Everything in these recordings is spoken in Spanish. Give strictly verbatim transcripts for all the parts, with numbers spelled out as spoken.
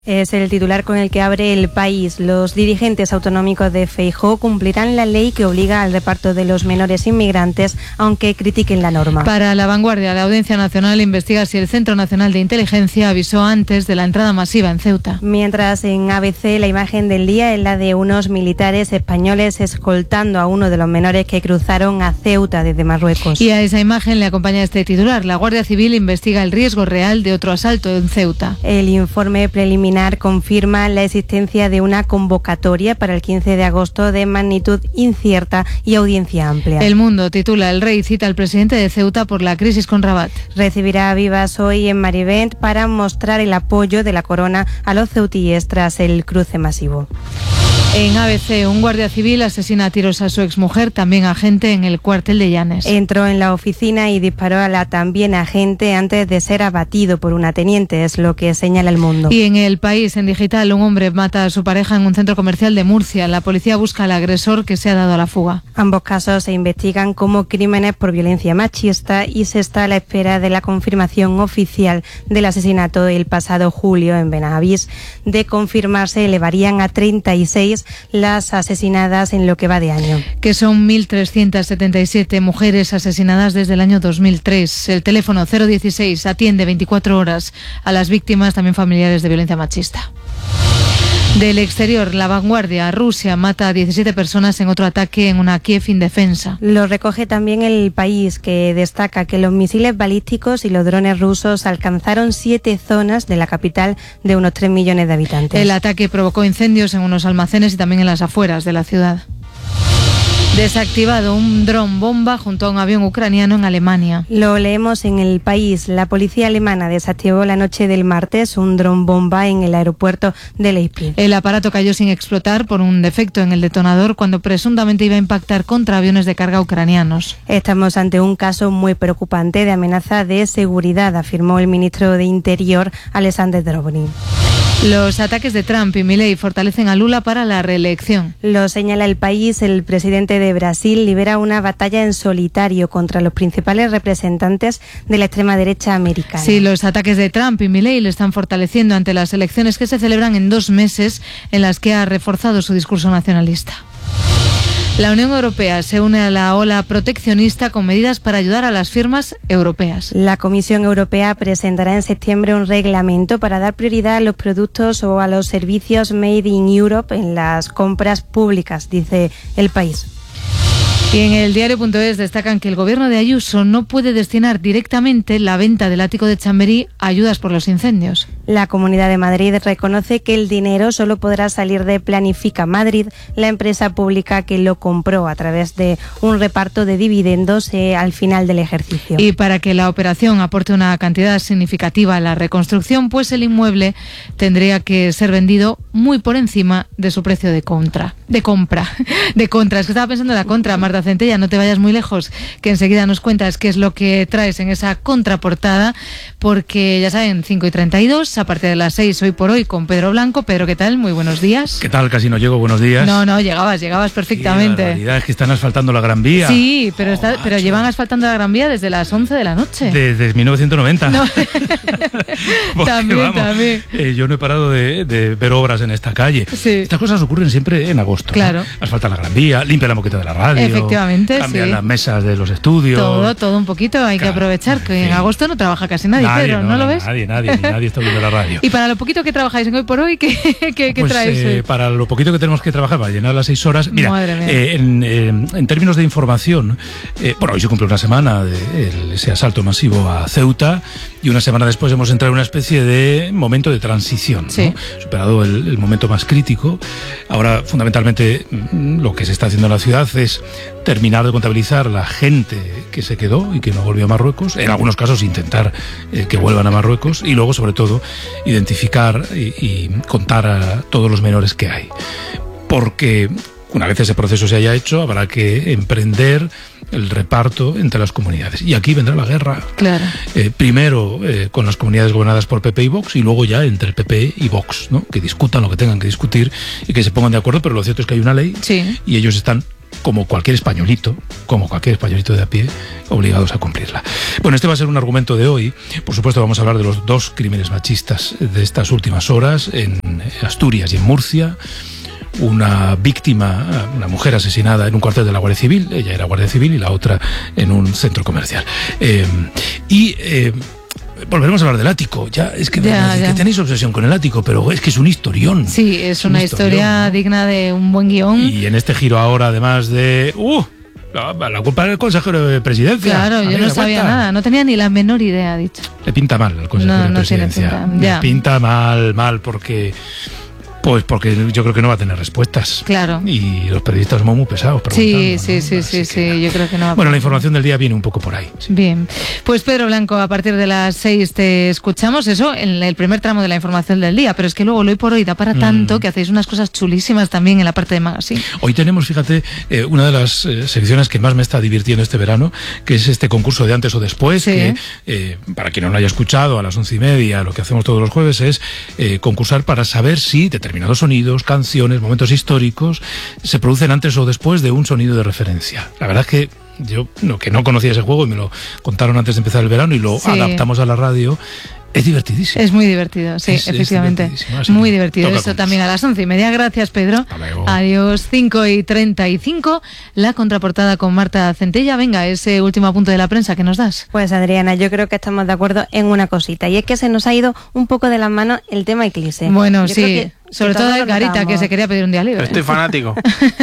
Es el titular con el que abre El País. Los dirigentes autonómicos de Feijóo cumplirán la ley que obliga al reparto de los menores inmigrantes, aunque critiquen la norma. Para La Vanguardia, la Audiencia Nacional investiga si el Centro Nacional de Inteligencia avisó antes de la entrada masiva en Ceuta. Mientras en A B C la imagen del día es la de unos militares españoles escoltando a uno de los menores que cruzaron a Ceuta desde Marruecos. Y a esa imagen le acompaña este titular. La Guardia Civil investiga el riesgo real de otro asalto en Ceuta. El informe preliminar confirma la existencia de una convocatoria para el quince de agosto de magnitud incierta y audiencia amplia. El Mundo titula: El Rey cita al presidente de Ceuta por la crisis con Rabat. Recibirá a Vivas hoy en Marivent para mostrar el apoyo de la corona a los ceutíes tras el cruce masivo. En A B C, un guardia civil asesina a tiros a su exmujer, también agente, en el cuartel de Llanes. Entró en la oficina y disparó a la también agente antes de ser abatido por una teniente, es lo que señala El Mundo. Y en El País, en digital, un hombre mata a su pareja en un centro comercial de Murcia. La policía busca al agresor que se ha dado a la fuga. Ambos casos se investigan como crímenes por violencia machista y se está a la espera de la confirmación oficial del asesinato el pasado julio en Benavís. De confirmarse, elevarían a treinta y seis las asesinadas en lo que va de año. Que son mil trescientas setenta y siete mujeres asesinadas desde el año dos mil tres. El teléfono cero dieciséis atiende veinticuatro horas a las víctimas, también familiares de violencia machista. Del exterior, La Vanguardia, Rusia mata a diecisiete personas en otro ataque en una Kiev indefensa. Lo recoge también El País, que destaca que los misiles balísticos y los drones rusos alcanzaron siete zonas de la capital de unos tres millones de habitantes. El ataque provocó incendios en unos almacenes y también en las afueras de la ciudad. Desactivado un dron bomba junto a un avión ucraniano en Alemania. Lo leemos en El País. La policía alemana desactivó la noche del martes un dron bomba en el aeropuerto de Leipzig. El aparato cayó sin explotar por un defecto en el detonador cuando presuntamente iba a impactar contra aviones de carga ucranianos. Estamos ante un caso muy preocupante de amenaza de seguridad, afirmó el ministro de Interior, Alexander Drobny. Los ataques de Trump y Milei fortalecen a Lula para la reelección. Lo señala El País. El presidente de Brasil libera una batalla en solitario contra los principales representantes de la extrema derecha americana. Sí, los ataques de Trump y Milei le están fortaleciendo ante las elecciones que se celebran en dos meses, en las que ha reforzado su discurso nacionalista. La Unión Europea se une a la ola proteccionista con medidas para ayudar a las firmas europeas. La Comisión Europea presentará en septiembre un reglamento para dar prioridad a los productos o a los servicios Made in Europe en las compras públicas, dice El País. Y en el diario punto es destacan que el gobierno de Ayuso no puede destinar directamente la venta del ático de Chamberí a ayudas por los incendios. La Comunidad de Madrid reconoce que el dinero solo podrá salir de Planifica Madrid, la empresa pública que lo compró a través de un reparto de dividendos eh, al final del ejercicio. Y para que la operación aporte una cantidad significativa a la reconstrucción, pues el inmueble tendría que ser vendido muy por encima de su precio de contra, de compra, de contra. Es que estaba pensando en la contra, Marta Centella, no te vayas muy lejos, que enseguida nos cuentas qué es lo que traes en esa contraportada, porque ya saben, cinco y treinta y dos, a partir de las seis, hoy por hoy, con Pedro Blanco. Pedro, ¿qué tal? Muy buenos días. ¿Qué tal? Casi no llego, buenos días. No, no, llegabas, llegabas perfectamente. Sí, la realidad es que están asfaltando la Gran Vía. Sí, pero, oh, está, pero llevan asfaltando la Gran Vía desde las once de la noche. Desde mil novecientos noventa. No. Porque, también, vamos, también. Eh, yo no he parado de, de ver obras en esta calle. Sí. Estas cosas ocurren siempre en agosto. Claro. ¿no? Asfaltan la Gran Vía, limpia la moqueta de la radio. Efectivamente, cambian sí. las mesas de los estudios. Todo, todo un poquito, hay claro, que aprovechar, que sí. en agosto no trabaja casi nadie, nadie Pedro, ¿no, no lo no, ves? Nadie, nadie, nadie está viendo la radio. Y para lo poquito que trabajáis en Hoy por Hoy, ¿qué, qué, qué pues, traes? Eh, para lo poquito que tenemos que trabajar, para llenar las seis horas, mira, Madre mía. Eh, en, eh, en términos de información, eh, bueno, hoy se cumple una semana de el, ese asalto masivo a Ceuta y una semana después hemos entrado en una especie de momento de transición, sí. ¿no? Superado el, el momento más crítico. Ahora, fundamentalmente, lo que se está haciendo en la ciudad es terminar de contabilizar la gente que se quedó y que no volvió a Marruecos, en algunos casos intentar eh, que vuelvan a Marruecos y luego, sobre todo, identificar y, y contar a todos los menores que hay. Porque una vez ese proceso se haya hecho, habrá que emprender el reparto entre las comunidades. Y aquí vendrá la guerra. Claro. Eh, primero eh, con las comunidades gobernadas por P P y Vox y luego ya entre el P P y Vox, ¿no? Que discutan lo que tengan que discutir y que se pongan de acuerdo, pero lo cierto es que hay una ley sí. y ellos están como cualquier españolito, como cualquier españolito de a pie, obligados a cumplirla. Bueno, este va a ser un argumento de hoy. Por supuesto, vamos a hablar de los dos crímenes machistas de estas últimas horas en Asturias y en Murcia. Una víctima, una mujer asesinada en un cuartel de la Guardia Civil, ella era Guardia Civil, y la otra en un centro comercial. Eh, y... Eh, volveremos a hablar del ático. Ya es que, ya, que ya. tenéis obsesión con el ático, pero es que es un historión. Sí, es, es una un historia historión, ¿no? digna de un buen guión. Y en este giro ahora, además de... ¡Uh! La, la culpa del consejero de presidencia. Claro, yo no sabía cuenta. nada, no tenía ni la menor idea, dicho. Le pinta mal al consejero No, de no tiene presidencia. pinta, ya. Le pinta mal, mal, porque... Pues porque yo creo que no va a tener respuestas. Claro. Y los periodistas somos muy pesados Sí, preguntando, sí, ¿no? sí, Así sí, que, sí, yo creo que no va a bueno, la poder. información del día viene un poco por ahí. Sí. Bien, pues Pedro Blanco, a partir de las seis te escuchamos, eso en el primer tramo de la información del día, pero es que luego lo hoy por hoy da para tanto Mm. que hacéis unas cosas chulísimas también en la parte de magazine. Hoy tenemos, fíjate, eh, una de las eh, secciones que más me está divirtiendo este verano, que es este concurso de antes o después, Sí. que eh, para quien no lo haya escuchado, a las once y media, lo que hacemos todos los jueves es eh, concursar para saber si determinados sonidos, canciones, momentos históricos se producen antes o después de un sonido de referencia. La verdad es que yo no, que no conocía ese juego y me lo contaron antes de empezar el verano y lo Sí. adaptamos a la radio. Es divertidísimo. Es muy divertido, sí, Es- es efectivamente. divertidísimo, así Muy que divertido. toca Eso concurso. también a las once y media. Gracias, Pedro. Hasta luego. Adiós. cinco y treinta y cinco. La contraportada con Marta Centella. Venga, ese último apunte de la prensa que nos das. Pues Adriana, yo creo que estamos de acuerdo en una cosita, y es que se nos ha ido un poco de las manos el tema Eclipse. Bueno, Yo creo sí. que- Sobre que todo todos de lo Garita, notamos. que se quería pedir un día libre. Estoy fanático.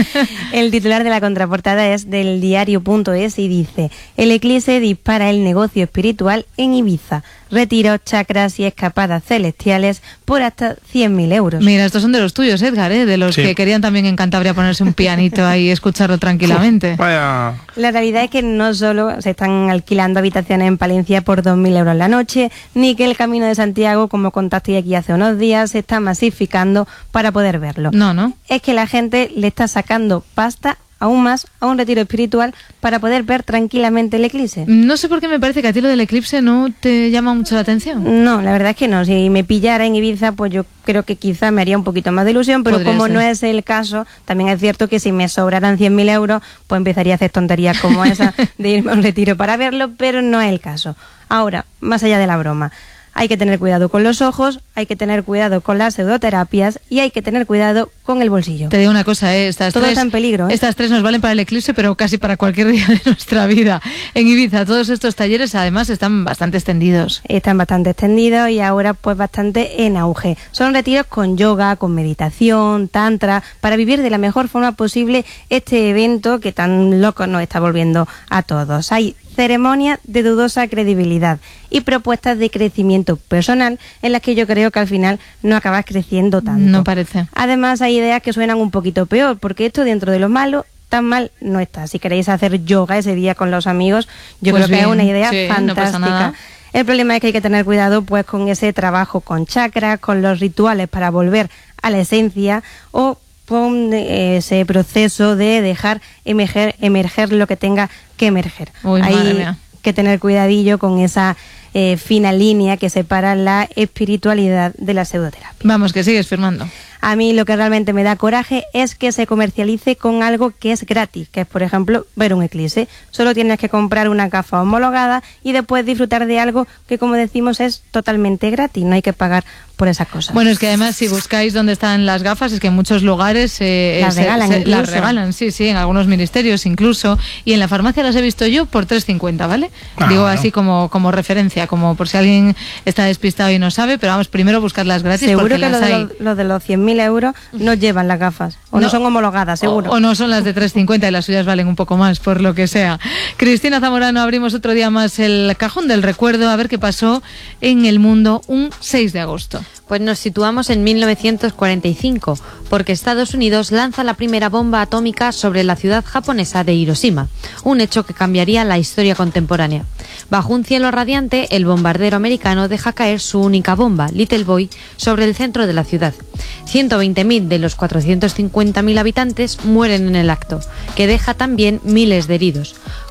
El titular de la contraportada es del diario punto es y dice: el eclipse dispara el negocio espiritual en Ibiza. Retiros, chakras y escapadas celestiales por hasta cien mil euros. Mira, estos son de los tuyos, Edgar, ¿eh? De los Sí. que querían también en Cantabria ponerse un pianito ahí y escucharlo tranquilamente. Vaya. La realidad es que no solo se están alquilando habitaciones en Palencia por dos mil euros la noche, ni que el Camino de Santiago, como contaste aquí hace unos días, se está masificando para poder verlo. No, ¿no? Es que la gente le está sacando pasta aún más a un retiro espiritual para poder ver tranquilamente el eclipse. No sé por qué me parece que a ti lo del eclipse no te llama mucho la atención. No, la verdad es que no. Si me pillara en Ibiza, pues yo creo que quizá me haría un poquito más de ilusión, pero Podría como ser. no es el caso, también es cierto que si me sobraran cien mil euros, pues empezaría a hacer tonterías como esa de irme a un retiro para verlo, pero no es el caso. Ahora, más allá de la broma, hay que tener cuidado con los ojos, hay que tener cuidado con las pseudoterapias y hay que tener cuidado con el bolsillo. Te digo una cosa, ¿eh? Estas Todo tres, está en peligro, ¿eh? Estas tres nos valen para el eclipse, pero casi para cualquier día de nuestra vida. En Ibiza, todos estos talleres además están bastante extendidos. Están bastante extendidos y ahora pues bastante en auge. Son retiros con yoga, con meditación, tantra, para vivir de la mejor forma posible este evento que tan loco nos está volviendo a todos. Hay ceremonias de dudosa credibilidad y propuestas de crecimiento personal en las que yo creo que al final no acabas creciendo tanto. No parece. Además hay ideas que suenan un poquito peor, porque esto dentro de lo malo tan mal no está. Si queréis hacer yoga ese día con los amigos, yo Pues creo que bien, es una idea sí, no pasa fantástica. nada. El problema es que hay que tener cuidado pues con ese trabajo con chakras, con los rituales para volver a la esencia o con eh, ese proceso de dejar emerger, emerger lo que tenga que emerger. Uy, hay madre mía. que tener cuidadillo con esa eh, fina línea que separa la espiritualidad de la pseudoterapia. Vamos, que sigues firmando. A mí lo que realmente me da coraje es que se comercialice con algo que es gratis, que es, por ejemplo, ver un eclipse. Solo tienes que comprar una gafa homologada y después disfrutar de algo que, como decimos, es totalmente gratis. No hay que pagar por esas cosas. Bueno, es que además si buscáis dónde están las gafas, es que en muchos lugares eh, Las se- regalan se- las incluso. regalan, sí, sí, en algunos ministerios incluso, y en la farmacia las he visto yo por tres cincuenta, ¿vale? Ah, Digo bueno. así como, como referencia, como por si alguien está despistado y no sabe, pero vamos, primero buscarlas gratis seguro porque que las los de, hay. los, los de los cien mil euros no llevan las gafas, o no, No. son homologadas, seguro. O, o no son las de tres cincuenta y las suyas valen un poco más, por lo que sea. Cristina Zamorano, abrimos otro día más el cajón del recuerdo, a ver qué pasó en el mundo un seis de agosto. Pues nos situamos en mil novecientos cuarenta y cinco, porque Estados Unidos lanza la primera bomba atómica sobre la ciudad japonesa de Hiroshima, un hecho que cambiaría la historia contemporánea. Bajo un cielo radiante, el bombardero americano deja caer su única bomba, Little Boy, sobre el centro de la ciudad. ciento veinte mil de los cuatrocientos cincuenta mil habitantes mueren en el acto, que deja también miles de heridos.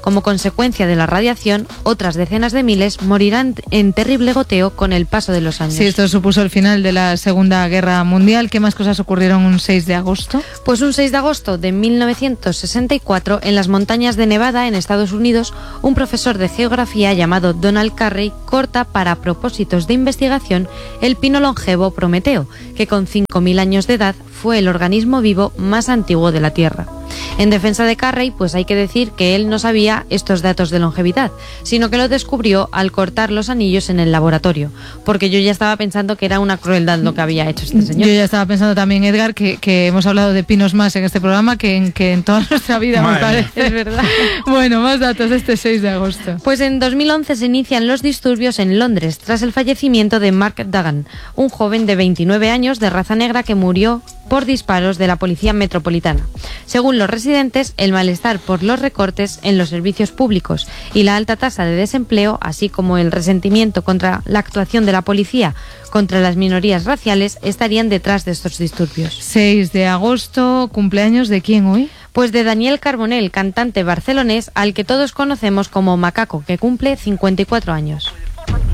Como consecuencia de la radiación, otras decenas de miles morirán en terrible goteo con el paso de los años. Sí, esto supuso el final de la Segunda Guerra Mundial. ¿Qué más cosas ocurrieron un seis de agosto? Pues un seis de agosto de mil novecientos sesenta y cuatro, en las montañas de Nevada, en Estados Unidos, un profesor de geografía llamado Donald Carey corta para propósitos de investigación el pino longevo Prometeo, que con cinco mil años de edad fue el organismo vivo más antiguo de la Tierra. En defensa de Carey, pues hay que decir que él no sabía estos datos de longevidad, sino que lo descubrió al cortar los anillos en el laboratorio, porque yo ya estaba pensando que era una crueldad lo que había hecho este señor. Yo ya estaba pensando también, Edgar, que, que hemos hablado de pinos más en este programa que en, que en toda nuestra vida, me parece. Es verdad. Bueno, más datos de este seis de agosto. Pues en dos mil once se inician los disturbios en Londres tras el fallecimiento de Mark Duggan, un joven de veintinueve años de raza negra que murió por disparos de la Policía Metropolitana. Según los residentes, el malestar por los recortes en los servicios públicos y la alta tasa de desempleo, así como el resentimiento contra la actuación de la policía contra las minorías raciales, estarían detrás de estos disturbios. seis de agosto, ¿cumpleaños de quién hoy? Pues de Daniel Carbonell, cantante barcelonés al que todos conocemos como Macaco, que cumple cincuenta y cuatro años.